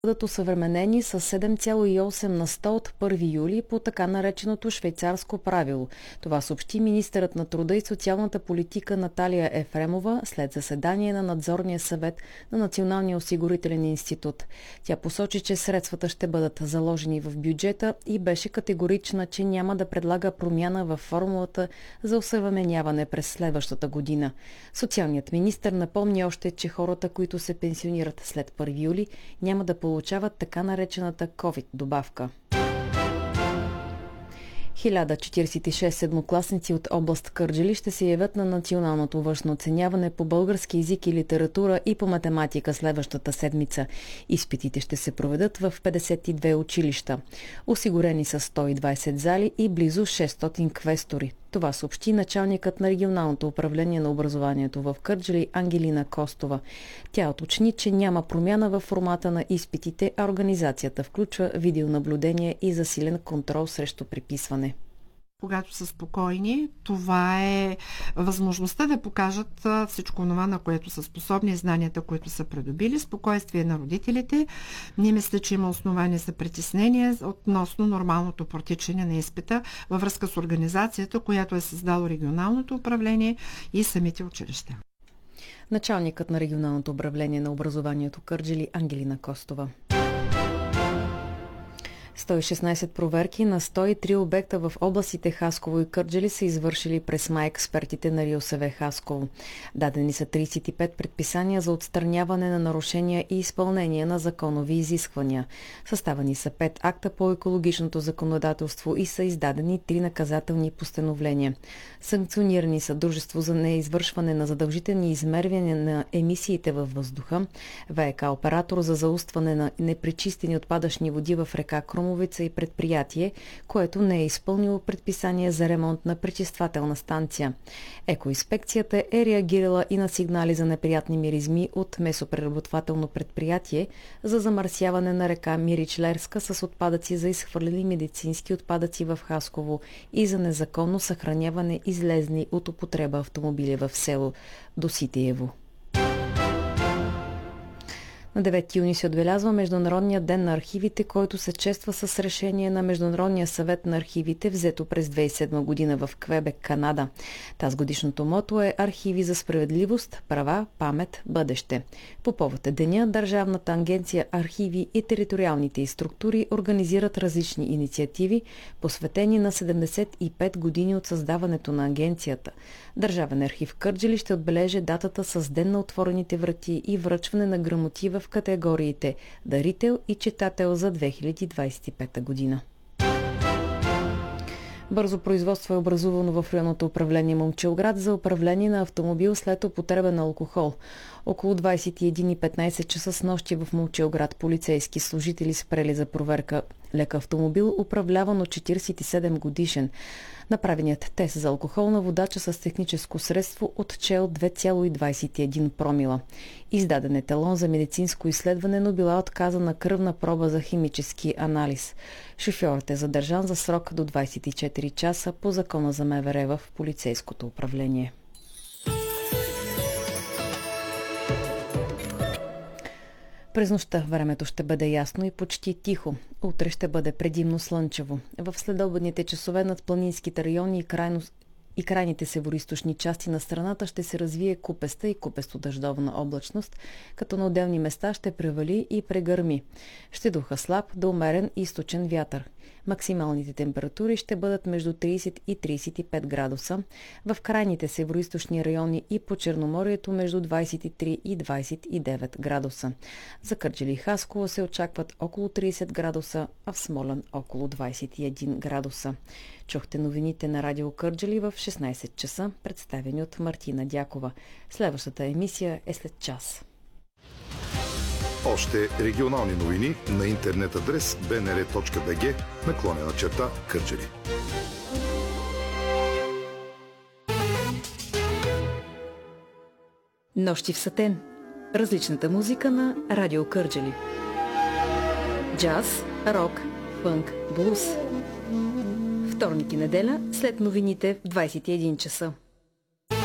бъдат осъвременени с 7,8 на 100 от 1 юли по така нареченото швейцарско правило. Това съобщи министърът на труда и социалната политика Наталия Ефремова след заседание на надзорния съвет на Националния осигурителен институт. Тя посочи, че средствата ще бъдат заложени в бюджета и беше категорична, че няма да предлага промяна във формулата за осъвременяване през следващата година. Социалният министър напомни още, че хората, които се пенсионират след 1 юли, няма да получават така наречената COVID-добавка. 1046 седмокласници от област Кърджали ще се явят на националното външно оценяване по български език и литература и по математика следващата седмица. Изпитите ще се проведат в 52 училища. Осигурени са 120 зали и близо 600 квестори. Това съобщи началникът на регионалното управление на образованието в Кърджали Ангелина Костова. Тя уточни, че няма промяна в формата на изпитите, а организацията включва видеонаблюдение и засилен контрол срещу приписване. Когато са спокойни, това е възможността да покажат всичко това, на което са способни, знанията, които са придобили, спокойствие на родителите. Не мисля, че има основание за притеснение относно нормалното протичане на изпита във връзка с организацията, която е създало регионалното управление и самите училища. Началникът на регионалното управление на образованието Кърджали Ангелина Костова. 116 проверки на 103 обекта в областите Хасково и Кърджали са извършили през май експертите на РИОСВ Хасково. Дадени са 35 предписания за отстраняване на нарушения и изпълнение на законови изисквания. Съставени са 5 акта по екологичното законодателство и са издадени 3 наказателни постановления. Санкционирани са дружество за неизвършване на задължителни измервания на емисиите във въздуха, ВиК оператор за заустване на непречистени отпадъчни води в река Крумовица и предприятие, което не е изпълнило предписание за ремонт на пречиствателна станция. Екоинспекцията е реагирала и на сигнали за неприятни миризми от месопреработвателно предприятие за замърсяване на река Миричлерска с отпадъци за изхвърлени медицински отпадъци в Хасково и за незаконно съхраняване излезли от употреба автомобили в село Доситиево. На 9 юни се отбелязва Международния ден на архивите, който се чества с решение на Международния съвет на архивите, взето през 2007 година в Квебек, Канада. Тазгодишното мото е Архиви за справедливост, права, памет, бъдеще. По повод деня Държавната агенция Архиви и териториалните й структури организират различни инициативи, посветени на 75 години от създаването на агенцията. Държавен архив Кърджали ще отбележи датата с Ден на отворените врати и връчване на грамоти в категориите дарител и читател за 2025 година. Бързо производство е образувано в районното управление Момчилград за управление на автомобил след употреба на алкохол. Около 21:15 часа снощи в Момчилград полицейски служители спрели за проверка лек автомобил, управляван от 47 годишен. Направеният тест за алкохол на водача с техническо средство отчел 2,21 промила. Издаден е талон за медицинско изследване, но била отказана кръвна проба за химически анализ. Шофьорът е задържан за срок до 24 часа по закона за МВР в полицейското управление. През нощта времето ще бъде ясно и почти тихо. Утре ще бъде предимно слънчево. В следобедните часове над планинските райони и крайните североизточни части на страната ще се развие купеста и купесто-дъждовна облачност, като на отделни места ще превали и прегърми. Ще духа слаб до умерен източен вятър. Максималните температури ще бъдат между 30 и 35 градуса, в крайните североизточни райони и по Черноморието между 23 и 29 градуса. За Кърджали и Хасково се очакват около 30 градуса, а в Смолян около 21 градуса. Чухте новините на Радио Кърджали в 16 часа, представени от Мартина Дякова. Следващата емисия е след час. Още регионални новини на интернет адрес bnr.bg/Кърджали. Нощи в Сатен. Различната музика на Радио Кърджали. Джаз, рок, фънк, блуз. Вторник и неделя след новините в 21 часа.